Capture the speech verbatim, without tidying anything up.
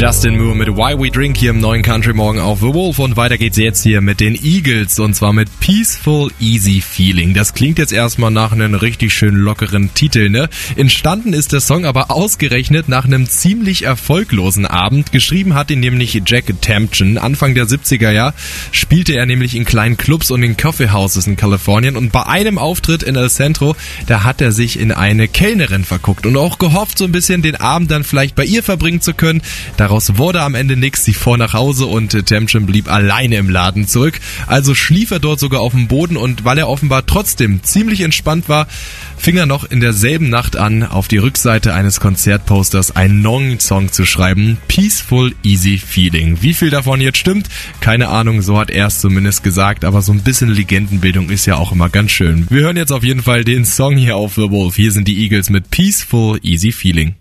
Justin Moore mit Why We Drink hier im neuen Country Morgen auf The Wolf und weiter geht's jetzt hier mit den Eagles und zwar mit Peaceful Easy Feeling. Das klingt jetzt erstmal nach einem richtig schön lockeren Titel, ne? Entstanden ist der Song aber ausgerechnet nach einem ziemlich erfolglosen Abend. Geschrieben hat ihn nämlich Jack Tempchin. Anfang der siebziger Jahre spielte er nämlich in kleinen Clubs und in Coffeehouses in Kalifornien und bei einem Auftritt in El Centro, da hat er sich in eine Kellnerin verguckt und auch gehofft, so ein bisschen den Abend dann vielleicht bei ihr verbringen zu können. Daraus wurde am Ende nichts, sie fuhr nach Hause und Tempchin blieb alleine im Laden zurück. Also schlief er dort sogar auf dem Boden und weil er offenbar trotzdem ziemlich entspannt war, fing er noch in derselben Nacht an, auf die Rückseite eines Konzertposters einen neuen Song zu schreiben, Peaceful Easy Feeling. Wie viel davon jetzt stimmt? Keine Ahnung, so hat er es zumindest gesagt, aber so ein bisschen Legendenbildung ist ja auch immer ganz schön. Wir hören jetzt auf jeden Fall den Song hier auf The Wolf. Hier sind die Eagles mit Peaceful Easy Feeling.